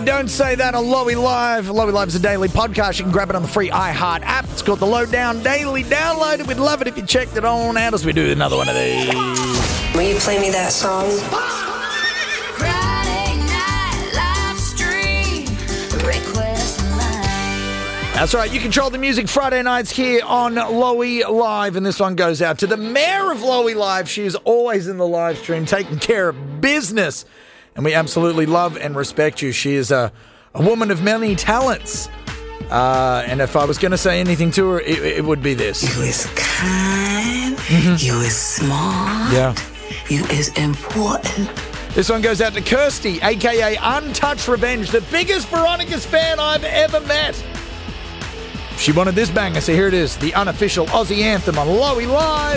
Don't Say That on Lowy Live. Lowy Live is a daily podcast. You can grab it on the free iHeart app. It's called The Lowdown Daily. Download it. We'd love it if you checked it on out as we do another one of these. Will you play me that song? Friday night live stream request line. That's right. You control the music Friday nights here on Lowy Live. And this one goes out to the mayor of Lowy Live. She is always in the live stream taking care of business. And we absolutely love and respect you. She is a woman of many talents. And if I was going to say anything to her, it would be this. You is kind. You is smart. Yeah. You is important. This one goes out to Kirsty, a.k.a. Untouched Revenge, the biggest Veronica's fan I've ever met. She wanted this banger, so here it is, the unofficial Aussie anthem on Lowy Live.